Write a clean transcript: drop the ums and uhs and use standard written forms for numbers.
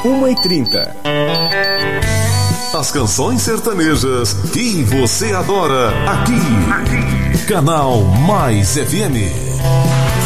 1h30. As canções sertanejas que você adora aqui. Canal Mais FM.